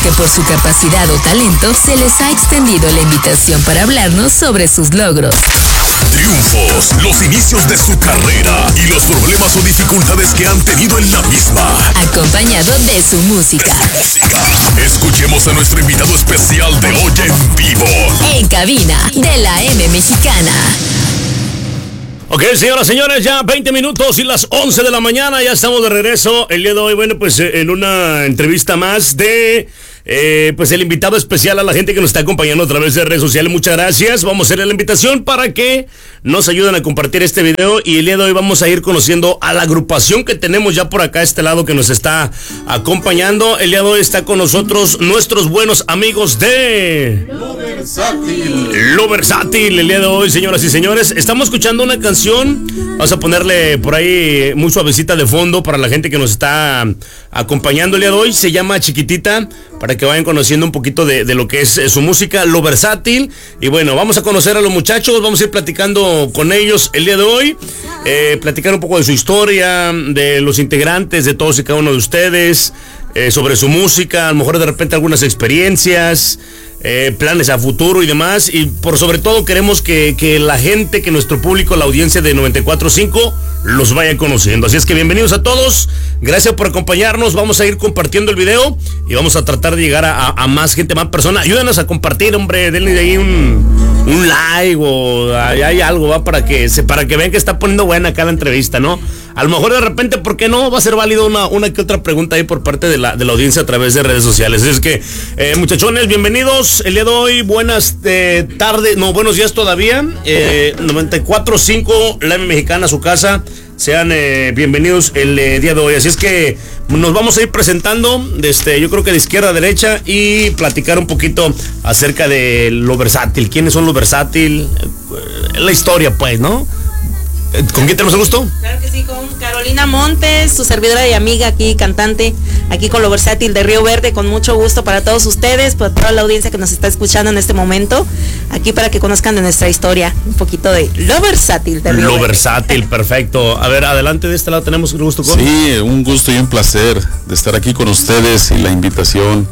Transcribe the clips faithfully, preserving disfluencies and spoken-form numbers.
que por su capacidad o talento se les ha extendido la invitación para hablarnos sobre sus logros, triunfos, los inicios de su carrera y los problemas o dificultades que han tenido en la misma, acompañado de su música. De su música. Escuchemos a nuestro invitado especial de hoy en vivo. En cabina de la M Mexicana. Ok, señoras, señores, ya veinte minutos y las once de la mañana, ya estamos de regreso. El día de hoy, bueno, pues en una entrevista más de, eh, pues el invitado especial a la gente que nos está acompañando a través de redes sociales. Muchas gracias. Vamos a hacerle la invitación para que nos ayuden a compartir este video. Y el día de hoy vamos a ir conociendo a la agrupación que tenemos ya por acá a este lado que nos está acompañando. El día de hoy está con nosotros nuestros buenos amigos de Lo Versátil. Lo Versátil. El día de hoy, señoras y señores, estamos escuchando una canción. Vamos a ponerle por ahí muy suavecita de fondo para la gente que nos está acompañando el día de hoy. Se llama Chiquitita, para que vayan conociendo un poquito de, de lo que es su música, Lo Versátil. Y bueno, vamos a conocer a los muchachos, vamos a ir platicando con ellos el día de hoy, eh, platicar un poco de su historia, de los integrantes, de todos y cada uno de ustedes, eh, sobre su música, a lo mejor de repente algunas experiencias, Eh, planes a futuro y demás. Y por sobre todo queremos que, que la gente, que nuestro público, la audiencia de noventa y cuatro punto cinco los vaya conociendo. Así es que bienvenidos a todos, gracias por acompañarnos. Vamos a ir compartiendo el video y vamos a tratar de llegar a, a, a más gente, más personas. Ayúdenos a compartir, hombre, denle de ahí un, un like o hay, hay algo, va, para que se, para que vean que está poniendo buena acá la entrevista, ¿no? A lo mejor de repente, ¿por qué no? Va a ser válido una, una que otra pregunta ahí por parte de la, de la audiencia a través de redes sociales. Así es que, eh, muchachones, bienvenidos el día de hoy. Buenas eh, tardes, no, buenos días todavía. Eh, noventa y cuatro punto cinco, la M Mexicana, su casa. Sean eh, bienvenidos el eh, día de hoy. Así es que nos vamos a ir presentando, desde, yo creo que de izquierda a derecha, y platicar un poquito acerca de Lo Versátil. ¿Quiénes son Lo Versátil? Eh, la historia, pues, ¿no? ¿Con quién tenemos el gusto? Claro que sí, con Carolina Montes, su servidora y amiga aquí, cantante, aquí con Lo Versátil de Río Verde, con mucho gusto para todos ustedes, para toda la audiencia que nos está escuchando en este momento, aquí para que conozcan de nuestra historia, un poquito de Lo Versátil de Río Lo Verde. Versátil, perfecto. A ver, adelante, de este lado tenemos el gusto con... Sí, un gusto y un placer de estar aquí con ustedes y la invitación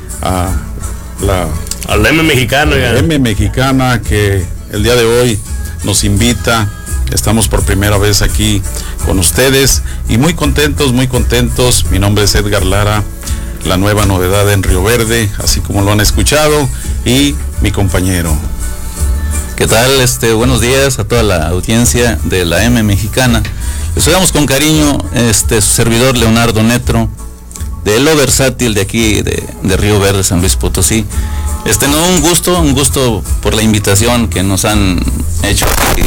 a la, a la M Mexicana, la M Mexicana, que el día de hoy nos invita. Estamos por primera vez aquí con ustedes y muy contentos, muy contentos. Mi nombre es Edgar Lara, la nueva novedad en Río Verde, así como lo han escuchado, y mi compañero. ¿Qué tal? Este, buenos días a toda la audiencia de la M Mexicana. Les saludamos con cariño, este, su servidor Leonardo Netro, de Lo Versátil de aquí, de, de Río Verde, San Luis Potosí. Este, no, un gusto, un gusto por la invitación que nos han hecho aquí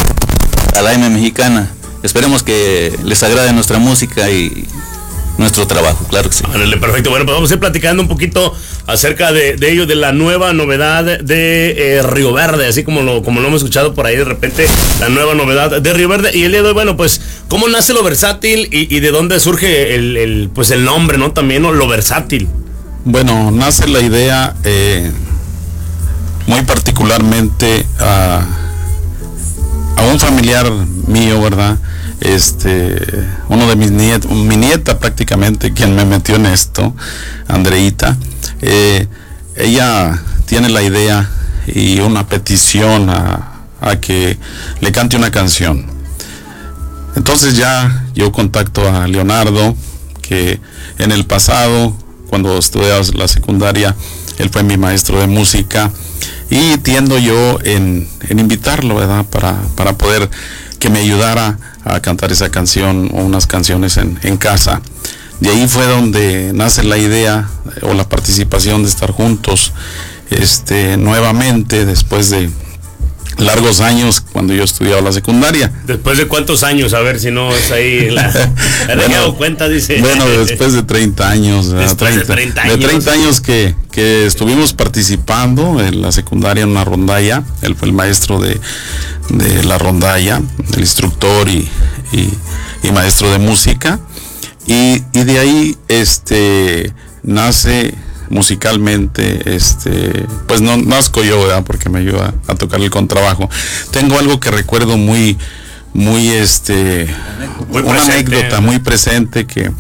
a la M Mexicana. Esperemos que les agrade nuestra música y nuestro trabajo, claro que sí. Vale, perfecto. Bueno, pues vamos a ir platicando un poquito acerca de, de ello, de la nueva novedad de eh, Río Verde, así como lo, como lo hemos escuchado por ahí de repente, la nueva novedad de Río Verde. Y el día de hoy, bueno, pues, ¿cómo nace Lo Versátil y, y de dónde surge el, el, pues el nombre, ¿no? También, ¿no? Lo Versátil. Bueno, nace la idea eh, muy particularmente a... a un familiar mío, ¿verdad? Este, uno de mis nietos, mi nieta prácticamente, quien me metió en esto, Andreita, eh, ella tiene la idea y una petición a, a que le cante una canción. Entonces ya yo contacto a Leonardo, que en el pasado, cuando estudié la secundaria, él fue mi maestro de música, y tiendo yo en, en invitarlo, ¿verdad? Para, para poder que me ayudara a cantar esa canción o unas canciones en, en casa. De ahí fue donde nace la idea o la participación de estar juntos este, nuevamente después de largos años cuando yo estudiaba la secundaria. ¿Después de cuántos años? A ver si no es ahí la... ¿Me he dado cuenta? Dice. Bueno, después de treinta años. Después treinta, de treinta años. De treinta años que, que estuvimos participando en la secundaria en una rondalla. Él fue el maestro de, de la rondalla, el instructor y, y, y maestro de música. Y, y de ahí este nace... musicalmente, este, pues no nazco yo, ¿verdad? Porque me ayuda a tocar el contrabajo. Tengo algo que recuerdo muy, muy, este, muy una presente. anécdota muy presente que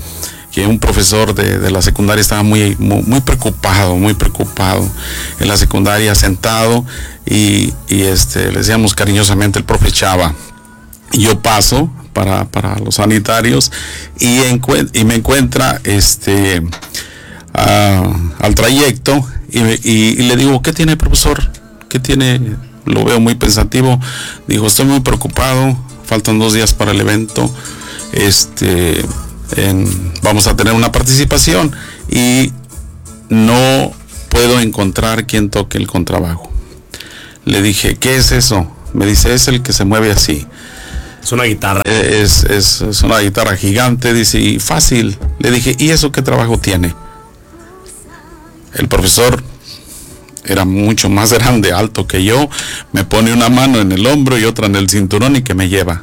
que un profesor de, de la secundaria estaba muy, muy, muy preocupado, muy preocupado en la secundaria, sentado, y, y este, le decíamos cariñosamente el profe Chava. Yo paso para, para los sanitarios y, encuent- y me encuentra este, a, al trayecto y, y, y le digo, ¿qué tiene, profesor? ¿Qué tiene? Lo veo muy pensativo. Dijo, estoy muy preocupado, faltan dos días para el evento, este, en, vamos a tener una participación y no puedo encontrar quien toque el contrabajo. Le dije, ¿qué es eso? Me dice, es el que se mueve así. Es una guitarra. Es, es, es una guitarra gigante, dice, y fácil. Le dije, ¿y eso qué trabajo tiene? El profesor era mucho más grande, alto que yo, me pone una mano en el hombro y otra en el cinturón y que me lleva.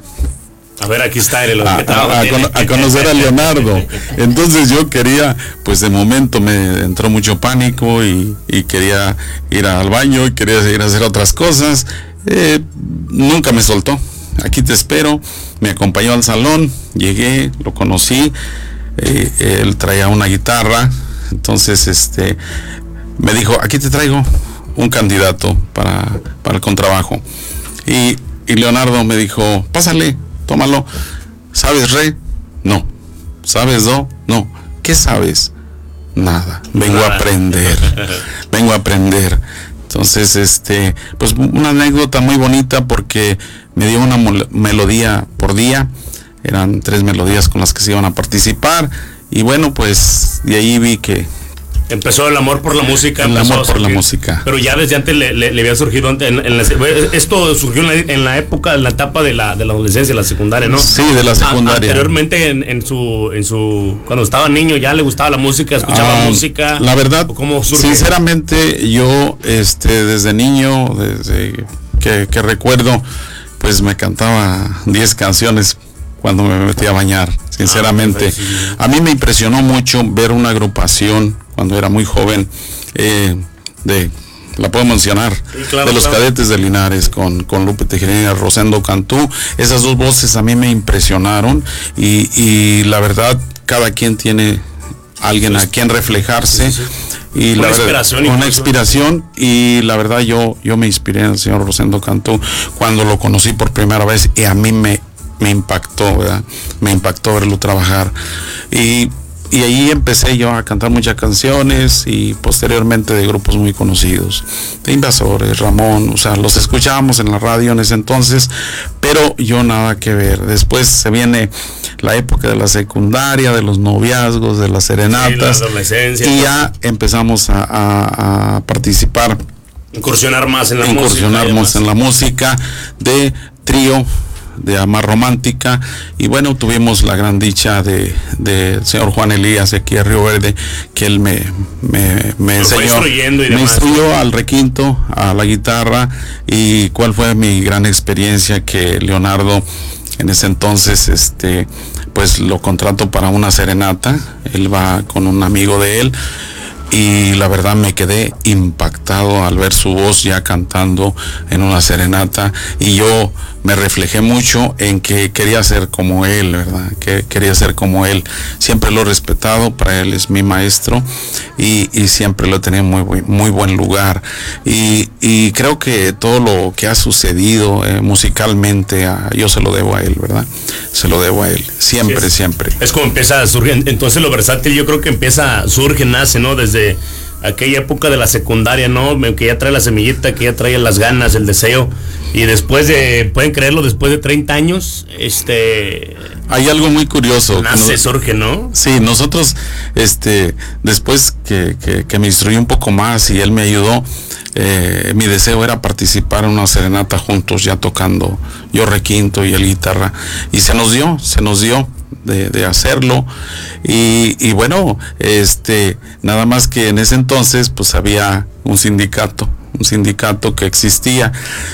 A ver, aquí está el A, a, a, con, a conocer a Leonardo. Entonces yo quería, pues de momento me entró mucho pánico y, y quería ir al baño y quería ir a hacer otras cosas. Eh, nunca me soltó. Aquí te espero. Me acompañó al salón, llegué, lo conocí. Eh, él traía una guitarra, entonces este me dijo, aquí te traigo un candidato para, para el contrabajo. Y, y Leonardo me dijo, pásale, tómalo. ¿Sabes re? No. ¿Sabes do? No. ¿Qué sabes? Nada. Vengo a aprender. Vengo a aprender. Entonces, este, pues una anécdota muy bonita porque me dio una mol- melodía por día. Eran tres melodías con las que se iban a participar. Y bueno, pues de ahí vi que empezó el amor por la música. El amor por la música. Pero ya desde antes le, le, le había surgido, en, en la, esto surgió en la, en la época, en la etapa de la, de la adolescencia, la secundaria, ¿no? Sí, de la secundaria. A, anteriormente en, en su, en su, cuando estaba niño ya le gustaba la música, escuchaba Ah, música. La verdad, ¿cómo surge? Sinceramente, yo, este, desde niño, desde que, que recuerdo, pues me cantaba diez canciones cuando me metí a bañar, sinceramente. A mí me impresionó mucho ver una agrupación cuando era muy joven, eh, de, la puedo mencionar, sí, claro, de los claro. Cadetes de Linares, con, con Lupe Tejerina, Rosendo Cantú. Esas dos voces a mí me impresionaron y, y la verdad, cada quien tiene alguien a quien reflejarse. Sí, sí, sí. Y una la verdad, inspiración una inspiración, y la verdad yo, yo me inspiré en el señor Rosendo Cantú cuando lo conocí por primera vez y a mí me, me impactó, ¿verdad? Me impactó verlo trabajar. Y Y ahí empecé yo a cantar muchas canciones y posteriormente de grupos muy conocidos, de Invasores, Ramón, o sea, los escuchábamos en la radio en ese entonces, pero yo nada que ver. Después se viene la época de la secundaria, de los noviazgos, de las serenatas, sí, la adolescencia, y ya empezamos a, a, a participar, incursionar más en la incursionar música, más en la música de trío, de Amar Romántica, y bueno, tuvimos la gran dicha de del señor Juan Elías de aquí a Río Verde, que él me, me, me enseñó, me instruyó al requinto, a la guitarra, y cuál fue mi gran experiencia, que Leonardo en ese entonces este pues lo contrató para una serenata. Él va con un amigo de él, y la verdad me quedé impactado al ver su voz ya cantando en una serenata, y yo me reflejé mucho en que quería ser como él, ¿verdad? Que quería ser como él. Siempre lo he respetado, para él es mi maestro, y, y siempre lo he tenido muy, muy, muy buen lugar. Y, y creo que todo lo que ha sucedido eh, musicalmente, a, yo se lo debo a él, ¿verdad? Se lo debo a él, siempre, sí, es, siempre. Es como empieza a surgir, entonces lo versátil yo creo que empieza, surge, nace, ¿no? Desde aquella época de la secundaria, ¿no? Que ya trae la semillita, que ya trae las ganas, el deseo, y después de, pueden creerlo, después de treinta años, este... hay algo muy curioso. Nace, nos, surge, ¿no? Sí, nosotros, este, después que, que, que me instruí un poco más y él me ayudó, eh, mi deseo era participar en una serenata juntos, ya tocando yo requinto y él guitarra, y se nos dio, se nos dio de, de hacerlo, y, y bueno, este, nada más que en ese entonces, pues había un sindicato, un sindicato que existía,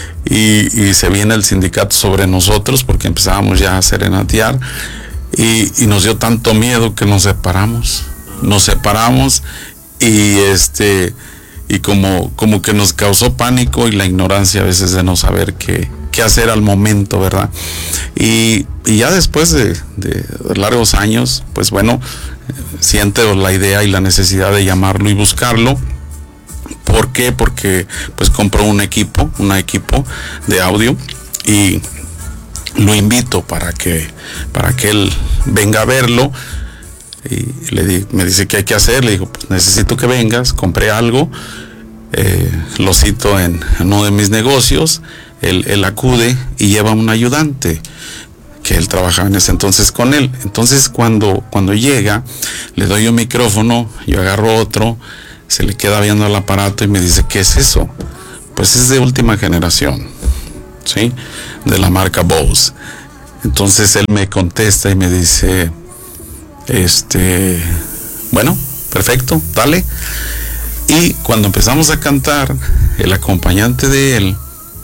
y, y se viene el sindicato sobre nosotros porque empezábamos ya a serenatear, y, y nos dio tanto miedo que nos separamos, nos separamos, y este, y como, como que nos causó pánico y la ignorancia a veces de no saber qué, qué hacer al momento, ¿verdad? Y y ya después de, de largos años, pues bueno, siento la idea y la necesidad de llamarlo y buscarlo. ¿Por qué? Porque pues compró un equipo, un equipo de audio y lo invito para que, para que él venga a verlo. Y le di, me dice qué hay que hacer. Le digo, pues necesito que vengas. Compré algo, eh, lo cito en, en uno de mis negocios. Él, él acude y lleva un ayudante que él trabajaba en ese entonces con él. Entonces cuando, cuando llega, le doy un micrófono, yo agarro otro, se le queda viendo el aparato y me dice, ¿qué es eso? Pues es de última generación, ¿sí? De la marca Bose. Entonces él me contesta y me dice, este, bueno, perfecto, dale. Y cuando empezamos a cantar, el acompañante de él,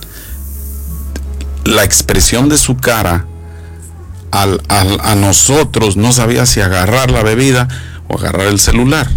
la expresión de su cara al, al, a nosotros no sabía si agarrar la bebida o agarrar el celular.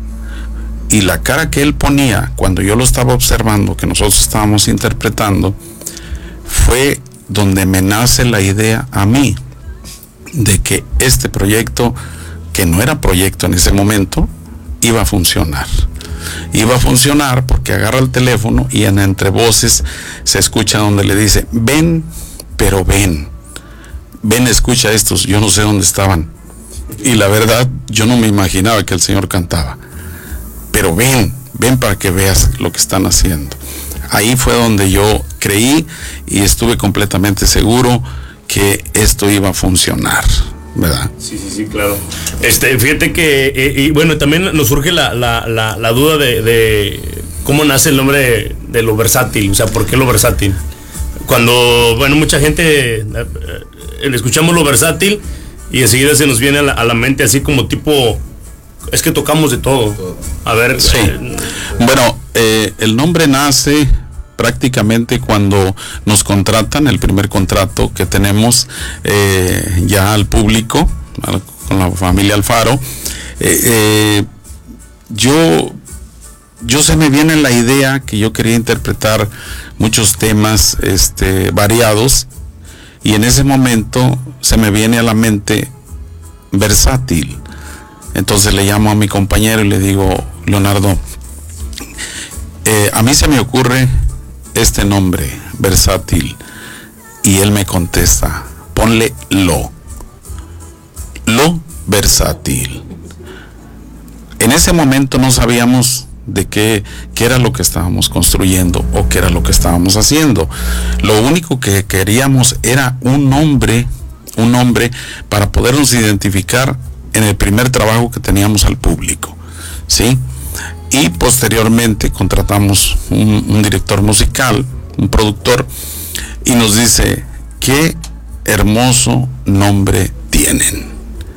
Y la cara que él ponía cuando yo lo estaba observando, que nosotros estábamos interpretando, fue donde me nace la idea a mí de que este proyecto, que no era proyecto en ese momento, iba a funcionar. Iba a funcionar porque agarra el teléfono y en entre voces se escucha donde le dice, ven, pero ven. Ven, escucha estos, yo no sé dónde estaban. Y la verdad, yo no me imaginaba que el Señor cantaba. Pero ven, ven para que veas lo que están haciendo. Ahí fue donde yo creí y estuve completamente seguro que esto iba a funcionar, ¿verdad? Sí, sí, sí, claro. Este, fíjate que, eh, y bueno, también nos surge la, la, la, la duda de, de cómo nace el nombre de, de Lo Versátil, o sea, ¿por qué Lo Versátil? Cuando, bueno, mucha gente, eh, eh, escuchamos Lo Versátil y enseguida se nos viene a la, a la mente así como tipo, es que tocamos de todo. A ver. Sí. Eh, bueno, eh, el nombre nace prácticamente cuando nos contratan, el primer contrato que tenemos eh, ya al público, al, con la familia Alfaro. Eh, eh, yo, yo se me viene la idea que yo quería interpretar muchos temas este, variados, y en ese momento se me viene a la mente versátil. Entonces le llamo a mi compañero y le digo, Leonardo, eh, a mí se me ocurre este nombre, versátil. Y él me contesta, ponle lo. Lo versátil. En ese momento no sabíamos de qué, qué era lo que estábamos construyendo o qué era lo que estábamos haciendo. Lo único que queríamos era un nombre, un nombre para podernos identificar en el primer trabajo que teníamos al público, ¿sí? Y posteriormente contratamos un, un director musical, un productor, y nos dice, qué hermoso nombre tienen.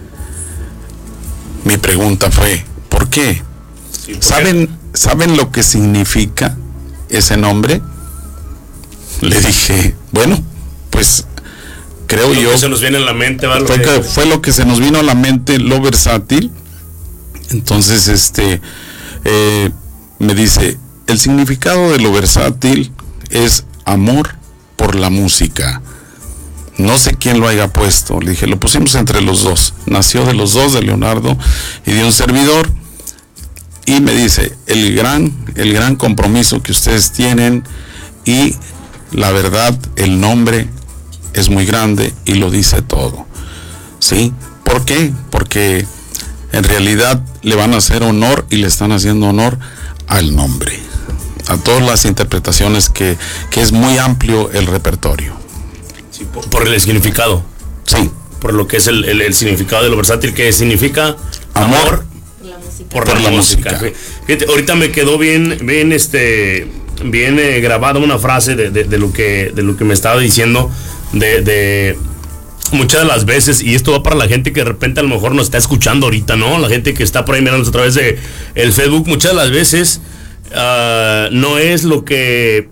Mi pregunta fue, ¿por qué? Sí, ¿por ¿Saben, qué? ¿Saben lo que significa ese nombre? Le dije, bueno, pues creo lo yo que se nos viene a la mente, ¿vale? Fue, que, fue lo que se nos vino a la mente, Lo Versátil. Entonces este eh, me dice, el significado de Lo Versátil es amor por la música. No sé quién lo haya puesto. Le dije, lo pusimos entre los dos. Nació de los dos, de Leonardo y de un servidor. Y me dice, el gran, el gran compromiso que ustedes tienen, y la verdad, el nombre es muy grande y lo dice todo, ¿sí? ¿Por qué? Porque en realidad le van a hacer honor y le están haciendo honor al nombre, a todas las interpretaciones que, que es muy amplio el repertorio. Sí, por, por el significado. Sí. Por lo que es el, el, el significado de Lo Versátil, que significa amor, amor la música. por, por la, la música. música. Fíjate, ahorita me quedó bien, bien este, bien eh, grabada una frase de, de, de lo que, de lo que me estaba diciendo. De, de muchas de las veces, y esto va para la gente que de repente a lo mejor nos está escuchando ahorita, ¿no? La gente que está por ahí mirándonos a través de el Facebook, muchas de las veces uh, no es lo que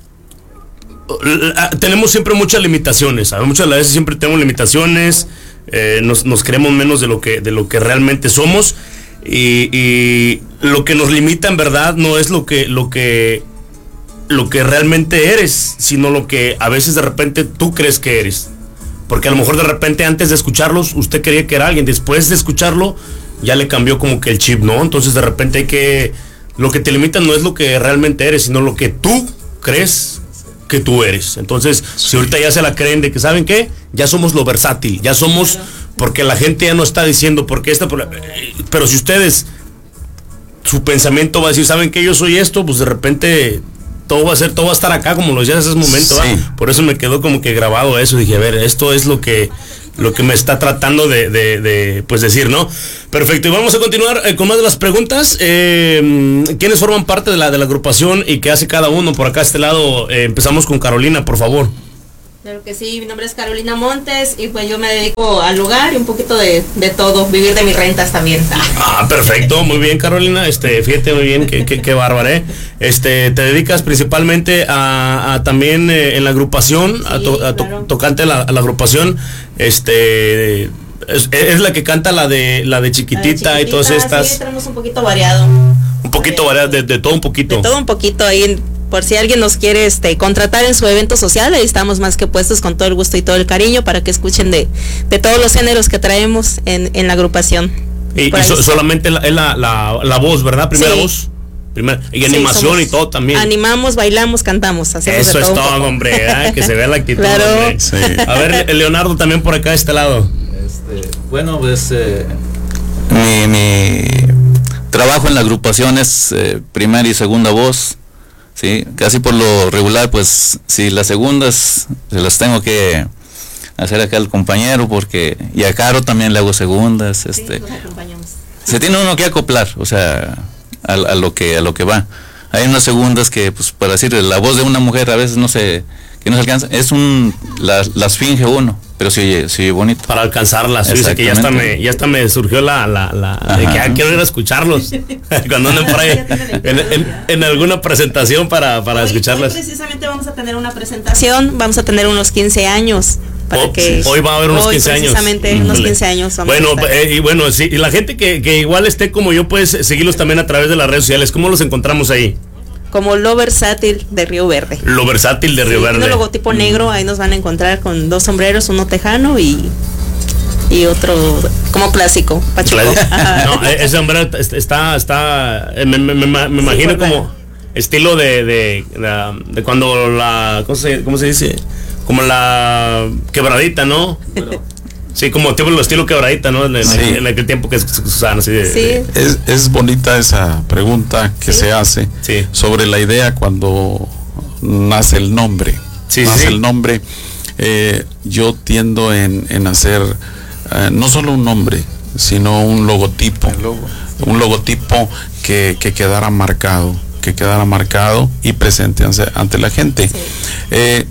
uh, tenemos siempre muchas limitaciones, ¿sabes? Muchas de las veces siempre tenemos limitaciones, eh, nos, nos creemos menos de lo que de lo que realmente somos, y, y lo que nos limita en verdad no es lo que lo que lo que realmente eres, sino lo que a veces de repente tú crees que eres. Porque a lo mejor de repente antes de escucharlos usted creía que era alguien, después de escucharlo ya le cambió como que el chip, ¿no? Entonces de repente hay que, lo que te limita no es lo que realmente eres, sino lo que tú crees que tú eres. Entonces, si ahorita ya se la creen de que, ¿saben qué? Ya somos lo versátil, ya somos, porque la gente ya no está diciendo porque esta, pero si ustedes, su pensamiento va a decir, ¿saben qué? Yo soy esto, pues de repente todo va a ser, todo va a estar acá como lo decías en ese momento, sí. Por eso me quedó como que grabado eso, dije, a ver, esto es lo que lo que me está tratando de, de, de pues decir, ¿no? Perfecto, y vamos a continuar eh, con más de las preguntas. Eh, ¿Quiénes forman parte de la, de la agrupación y qué hace cada uno? Por acá a este lado, eh, empezamos con Carolina, por favor. Claro que sí, mi nombre es Carolina Montes y pues yo me dedico al hogar y un poquito de, de todo, vivir de mis rentas también. Ah, perfecto, muy bien Carolina, este, fíjate muy bien, qué, qué, qué bárbara, ¿eh? Este, te dedicas principalmente a, a también eh, en la agrupación, sí, a, to, a to, claro. tocante a la, a la agrupación, este, es, es la que canta la de la de Chiquitita, la de Chiquitita y todas estas. Sí, tenemos un poquito variado. Un poquito de, variado, de, de todo un poquito. De todo un poquito ahí en, por si alguien nos quiere este contratar en su evento social, ahí estamos más que puestos con todo el gusto y todo el cariño para que escuchen de, de todos los géneros que traemos en, en la agrupación. Y, y so, solamente la, la, la, la voz, ¿verdad? Primera sí. voz. Primera, y sí, animación somos, y todo también. Animamos, bailamos, cantamos. Hacemos Eso de todo es todo, hombre, ¿eh? Que se vea la actitud. Claro. Sí. A ver, Leonardo, también por acá, a este lado. Este, bueno, pues eh, mi, mi trabajo en la agrupación es eh, primera y segunda voz. Sí, casi por lo regular, pues, si las segundas se las tengo que hacer acá al compañero, porque, y a Caro también le hago segundas, este, sí, se tiene uno que acoplar, o sea, a, a lo que, a lo que va. Hay unas segundas que, pues, para decir, la voz de una mujer a veces no se, que no se alcanza, es un, las, las finge uno, pero sí oye, sí bonito. Para alcanzarlas, dice que ya hasta me, ya hasta me surgió la, la, la de que ah, quiero ir a escucharlos cuando anden por ahí en, en, en alguna presentación para, para hoy, escucharlas. Hoy precisamente vamos a tener una presentación, vamos a tener unos quince años. Para oh, que hoy va a haber unos hoy quince años. Precisamente mm. unos quince años. Vamos bueno, a eh, y bueno, sí, y la gente que, que igual esté como yo, puedes seguirlos también a través de las redes sociales. ¿Cómo los encontramos ahí? Como Lo Versátil de Río Verde. Lo Versátil de Río sí, Verde. Tiene un logotipo mm. negro, ahí nos van a encontrar con dos sombreros, uno tejano y, y otro como clásico, pachuco. No, ese sombrero está, está, me, me, me, me imagino sí, como bueno. estilo de, de, de, de cuando la, ¿cómo se, cómo se dice? Como la quebradita, ¿no? Pero, sí, como tipo el estilo quebradita, ¿no? En, sí. en aquel tiempo que se usaban así de, sí. de... Es, es bonita esa pregunta que ¿Sí? se hace sí. sobre la idea cuando nace el nombre. Sí, nace sí. el nombre. Eh, yo tiendo en, en hacer eh, no solo un nombre, sino un logotipo. Logo. Un logotipo que, que quedara marcado, que quedara marcado y presente ante, ante la gente. Sí. Eh,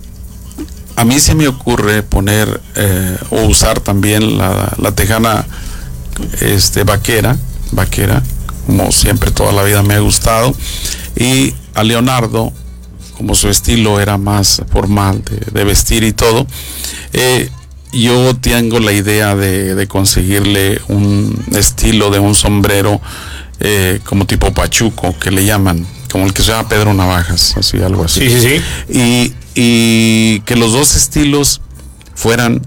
A mí se me ocurre poner eh, o usar también la, la tejana este, vaquera, vaquera, como siempre toda la vida me ha gustado, y a Leonardo, como su estilo era más formal de, de vestir y todo, eh, yo tengo la idea de, de conseguirle un estilo de un sombrero eh, como tipo pachuco, que le llaman, como el que se llama Pedro Navajas, así, algo así. Sí, sí, sí. Y, y que los dos estilos fueran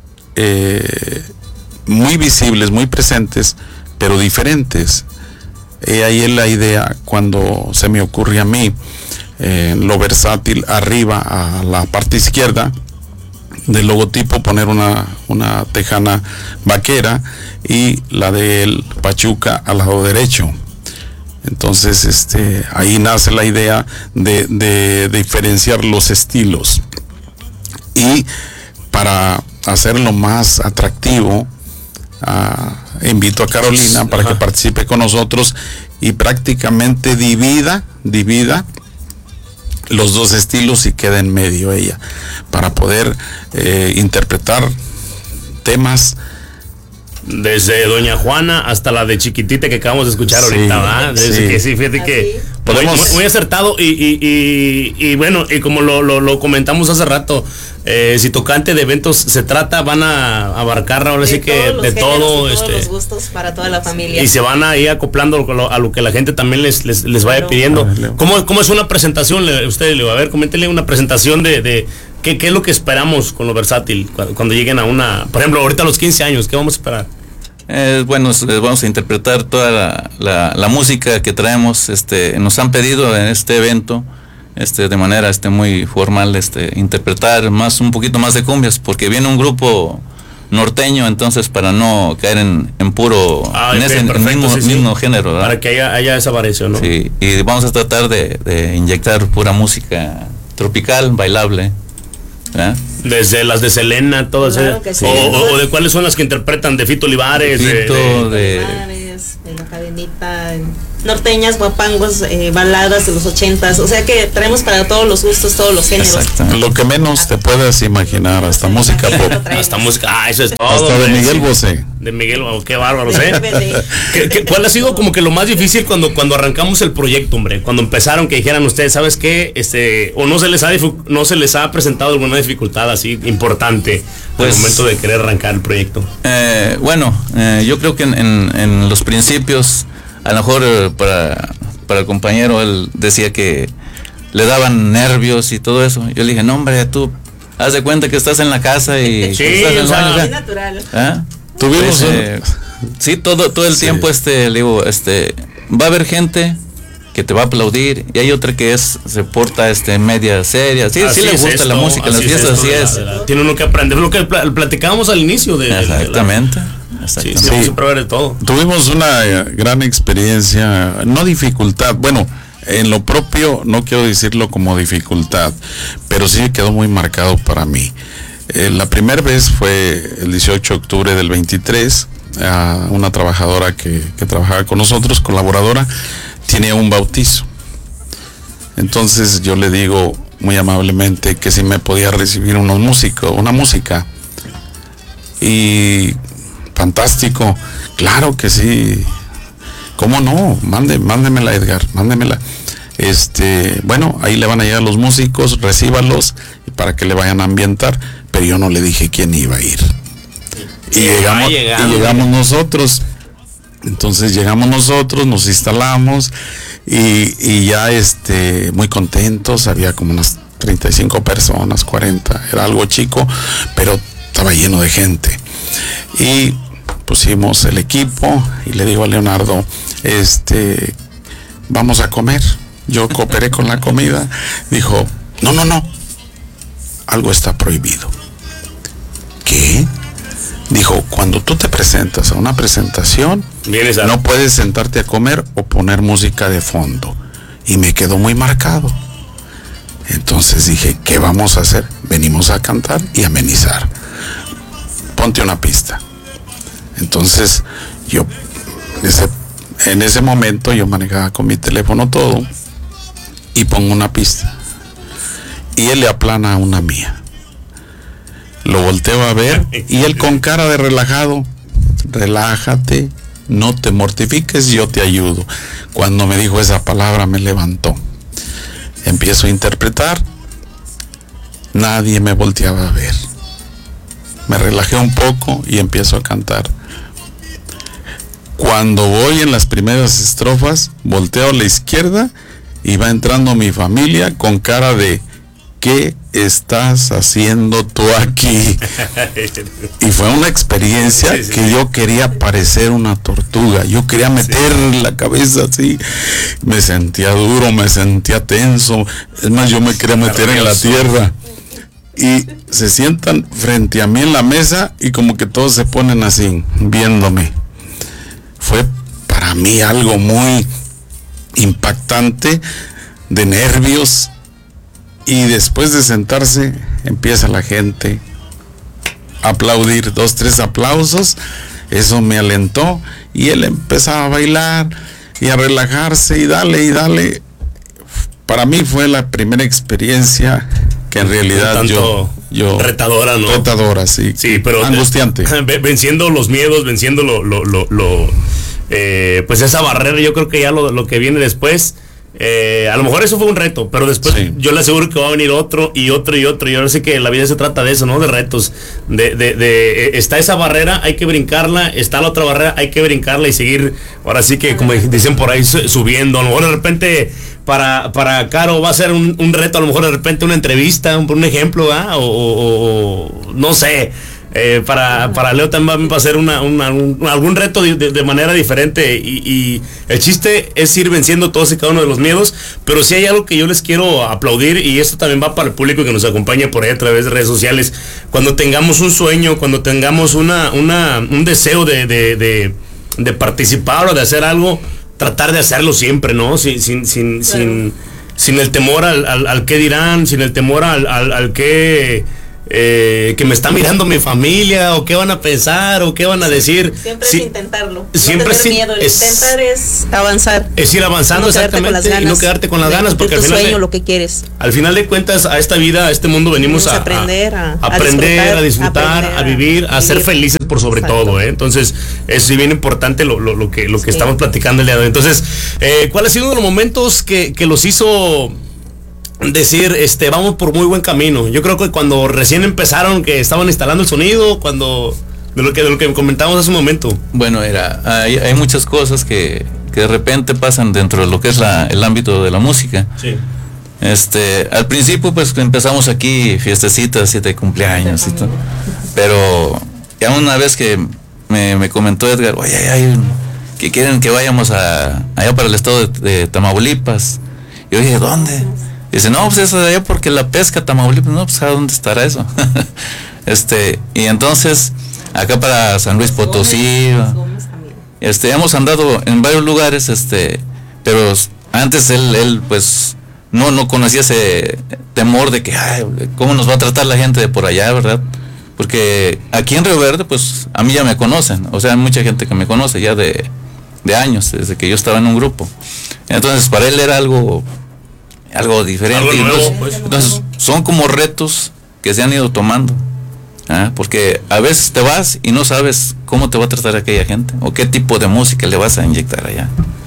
eh, muy visibles, muy presentes, pero diferentes. Y ahí es la idea cuando se me ocurre a mí, eh, Lo Versátil arriba a la parte izquierda del logotipo, poner una, una tejana vaquera y la del Pachuca al lado derecho. Entonces, este, ahí nace la idea de, de, de diferenciar los estilos. Y para hacerlo más atractivo, uh, invito a Carolina para que participe con nosotros y prácticamente divida, divida los dos estilos y queda en medio ella, para poder eh, interpretar temas desde Doña Juana hasta la de Chiquitita que acabamos de escuchar sí, ahorita, ¿verdad? Sí. Que sí, fíjate que podemos... muy, muy acertado y, y, y, y bueno, y como lo, lo, lo comentamos hace rato, eh, si tocante de eventos se trata, van a abarcar ahora sí que de todo, y este, todos los gustos para toda la familia. Y se van a ir acoplando a lo, a lo que la gente también les, les, les vaya claro. pidiendo. ¿Cómo, ¿Cómo es una presentación? Usted le va a ver, coméntenle una presentación de, de ¿qué, ¿qué es lo que esperamos con lo versátil cuando, cuando lleguen a una, por ejemplo, ahorita a los quince años, ¿qué vamos a esperar? Eh, bueno, les vamos a interpretar toda la, la, la música que traemos. Este, nos han pedido en este evento, este, de manera este muy formal, este, interpretar más un poquito más de cumbias, porque viene un grupo norteño, entonces para no caer en, en puro ah, en ese perfecto, mismo, sí, sí. mismo género, ¿verdad? Para que haya, haya esa variación, ¿no? Sí, y vamos a tratar de, de inyectar pura música tropical, bailable, ¿verdad? Desde las de Selena, todas Claro esas. que sí. o, o, o de cuáles son las que interpretan, de Fito Olivares, Fito, de, de- de, Olivares, de la cadenita, norteñas, guapangos, eh, baladas de los ochentas, o sea que traemos para todos los gustos, todos los géneros. exactamente. Lo que menos te puedes imaginar, hasta música pop. hasta música, ah, eso es todo. Hasta de hombre, Miguel sí. Bosé. De Miguel, oh, qué bárbaros, ¿eh? De- de- ¿Qué, qué, cuál ha sido como que lo más difícil cuando, cuando arrancamos el proyecto, hombre? Cuando empezaron, que dijeran ustedes, ¿sabes qué? Este, o no se les ha difu- no se les ha presentado alguna dificultad así importante Pues- al momento de querer arrancar el proyecto. Eh, bueno, eh, yo creo que en, en, en los principios, a lo mejor eh, para, para el compañero, él decía que le daban nervios y todo eso. Yo le dije, no, hombre, tú haz de cuenta que estás en la casa y Sí, estás en el o sea, baño, Es ¿sí? natural. ¿Ah? Tuvimos Pues, eh, sí, todo, todo el Sí. tiempo, este, le digo, este, va a haber gente que te va a aplaudir y hay otra que es, se porta, este, media seria. Sí, Así sí le es gusta la esto, música, en las así es fiestas esto así de la- es. de la- Tiene uno que aprender lo que pla- platicábamos al inicio de, de la- Exactamente. Sí, exactamente. sí, vamos a probar de todo. Tuvimos una eh, gran experiencia, no dificultad, bueno, en lo propio no quiero decirlo como dificultad, pero sí quedó muy marcado para mí. Eh, la primera vez fue el dieciocho de octubre del veintitrés, a una trabajadora que, que trabajaba con nosotros, colaboradora, tenía un bautizo. Entonces yo le digo muy amablemente que si me podía recibir unos músicos, una música. Y fantástico, claro que sí. ¿Cómo no? Mande, mándemela, Edgar, mándemela. Este, bueno, ahí le van a llegar los músicos, recíbalos para que le vayan a ambientar, pero yo no le dije quién iba a ir. Y llegamos, y llegando. llegamos nosotros. Entonces llegamos nosotros, nos instalamos y, y ya este, muy contentos, había como unas treinta y cinco personas, cuarenta, era algo chico, pero estaba lleno de gente. Y pusimos el equipo y le digo a Leonardo, este, vamos a comer. Yo cooperé con la comida. Dijo, no, no, no, algo está prohibido. ¿Qué? Dijo, cuando tú te presentas a una presentación, Vienes a- no puedes sentarte a comer o poner música de fondo. Y me quedó muy marcado. Entonces dije, ¿qué vamos a hacer? Venimos a cantar y amenizar. Ponte una pista. Entonces yo, ese, en ese momento yo manejaba con mi teléfono todo y pongo una pista. Y él le aplana a una mía. Lo volteo a ver y él con cara de relajado, relájate, no te mortifiques, yo te ayudo. Cuando me dijo esa palabra me levantó. Empiezo a interpretar, nadie me volteaba a ver. Me relajé un poco y empiezo a cantar. Cuando voy en las primeras estrofas, volteo a la izquierda y va entrando mi familia con cara de ¿qué estás haciendo tú aquí? Y fue una experiencia Sí, sí, que sí. yo quería parecer una tortuga. Yo quería meter la cabeza así. Me sentía duro, me sentía tenso. Es más, yo me quería meter en la Nervioso. tierra. Y se sientan frente a mí en la mesa y como que todos se ponen así, viéndome. Fue para mí algo muy impactante, de nervios. Y después de sentarse, empieza la gente a aplaudir, dos, tres aplausos. Eso me alentó y él empezaba a bailar y a relajarse y dale y dale. Para mí fue la primera experiencia que en realidad Un yo, tanto yo retadora, ¿no? retadora, sí, Sí, pero angustiante. Ve- venciendo los miedos, venciendo lo, lo, lo, lo, eh, pues esa barrera, yo creo que ya lo, lo que viene después, eh, a lo mejor eso fue un reto, pero después Sí. yo le aseguro que va a venir otro y otro y otro. Y ahora sí que la vida se trata de eso, ¿no? De retos. De, de, de, eh, está esa barrera, hay que brincarla, está la otra barrera, hay que brincarla y seguir, ahora sí que como dicen por ahí, su- subiendo. A lo mejor de repente para, para Caro va a ser un, un reto, a lo mejor de repente una entrevista, un, un ejemplo, ¿ah? o, o, o no sé. Eh, para, para Leo también va a ser una, una, un, algún reto de, de, de manera diferente y, y el chiste es ir venciendo todos y cada uno de los miedos, pero si hay algo que yo les quiero aplaudir y esto también va para el público que nos acompaña por ahí a través de redes sociales, cuando tengamos un sueño, cuando tengamos una, una, un deseo de, de, de, de participar o de hacer algo, tratar de hacerlo siempre, ¿no? Sin, sin, sin, claro. sin, sin el temor al, al, al qué dirán, sin el temor al, al, al qué... Eh, que me está mirando mi familia o qué van a pensar o qué van a decir. Siempre sí, es intentarlo. Siempre no tener sí, miedo. El es, intentar es avanzar. Es ir avanzando, no exactamente, y no quedarte con las ganas, porque tu al final sueño, de, lo que quieres. Al final de cuentas, a esta vida, a este mundo venimos a, a aprender, a, a, aprender, a disfrutar, a, disfrutar, aprender, a vivir, a, a ser felices por sobre Exacto. todo, ¿eh? Entonces, es bien importante lo, lo, lo que lo que sí. estamos platicando el día de hoy. Entonces, eh, ¿cuál ha sido uno de los momentos que, que los hizo decir, este, vamos por muy buen camino? Yo creo que cuando recién empezaron, que estaban instalando el sonido, cuando de lo que de lo que comentábamos hace un momento. Bueno, era hay, hay muchas cosas que, que de repente pasan dentro de lo que es la, el ámbito de la música. Sí. Este, al principio pues empezamos aquí fiestecitas, siete cumpleaños y todo, pero ya una vez que me, me comentó Edgar, oye, hay, que quieren que vayamos a allá para el estado de, de Tamaulipas. Y yo dije, ¿dónde? Dice, no, pues eso de allá porque la pesca Tamaulipas, no, pues ¿a dónde estará eso? este, y entonces, acá para San Luis Potosí, este, hemos andado en varios lugares, este, pero antes él, él pues, no, no conocía ese temor de que, ay, ¿cómo nos va a tratar la gente de por allá, verdad? Porque aquí en Río Verde, pues, a mí ya me conocen, o sea, hay mucha gente que me conoce ya de, de años, desde que yo estaba en un grupo. Entonces, para él era algo... algo diferente. Algo nuevo, entonces, pues. entonces son como retos que se han ido tomando, ¿ah? Porque a veces te vas y no sabes cómo te va a tratar aquella gente o qué tipo de música le vas a inyectar allá.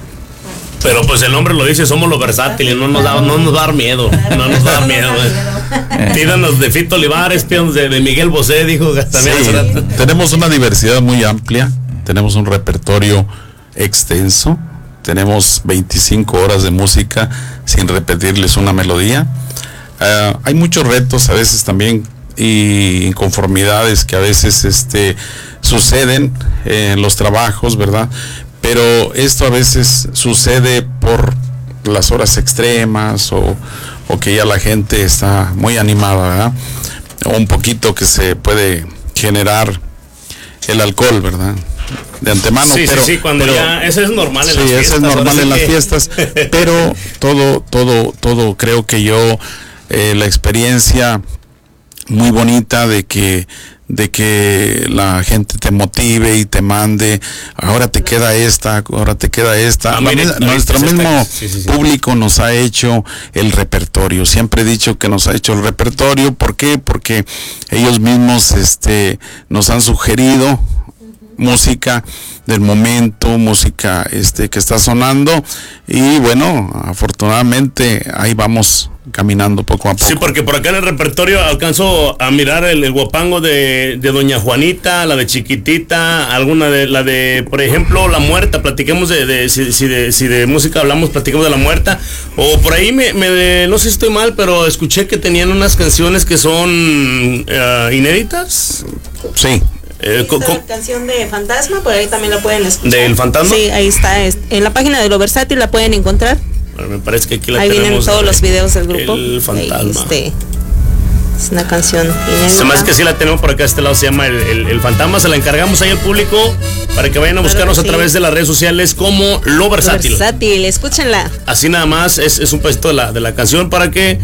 Pero pues el nombre lo dice, somos los versátiles, no nos da, no nos va a dar miedo, no nos va a dar miedo. Eh. Pídanos de Fito Olivares, pídanos de, de Miguel Bosé, dijo también. Sí, tenemos una diversidad muy amplia, tenemos un repertorio extenso. Tenemos veinticinco horas de música sin repetirles una melodía. Uh, hay muchos retos a veces también y inconformidades que a veces este, suceden en los trabajos, ¿verdad? Pero esto a veces sucede por las horas extremas o, o que ya la gente está muy animada, ¿verdad? O un poquito que se puede generar el alcohol, ¿verdad? De antemano, sí, pero, sí, sí, cuando pero, ya, eso es normal en sí, las fiestas. Eso es normal en las que... fiestas, pero todo, todo, todo, creo que yo, eh, la experiencia muy bonita de que, de que la gente te motive y te mande, ahora te queda esta, ahora te queda esta. Ah, mire, la, no, nuestro no, mismo sí, sí, sí. público nos ha hecho el repertorio. Siempre he dicho que nos ha hecho el repertorio. ¿Por qué? Porque ellos mismos, este, nos han sugerido música del momento, música este que está sonando y bueno, afortunadamente ahí vamos caminando poco a poco. Sí, porque por acá en el repertorio alcanzo a mirar el, el guapango de, de Doña Juanita, la de Chiquitita, alguna de la de, por ejemplo, La Muerta, platiquemos de, de, si, si de si de música hablamos, platiquemos de La Muerta, o por ahí me, me no sé si estoy mal, pero escuché que tenían unas canciones que son uh, inéditas. Sí. Eh, sí, la canción de Fantasma, por ahí también la pueden escuchar. ¿Del Fantasma? Sí, ahí está, es, en la página de Lo Versátil la pueden encontrar. Bueno, me parece que aquí la ahí tenemos. Vienen todos los videos del grupo. El Fantasma. Ahí, este, es una canción inédita. Se me hace que sí la tenemos por acá, a este lado se llama el, el, el Fantasma, se la encargamos ahí al público para que vayan a buscarnos claro sí. a través de las redes sociales como Lo Versátil. Lo Versátil, escúchenla. Así nada más, es, es un pedacito de la, de la canción para que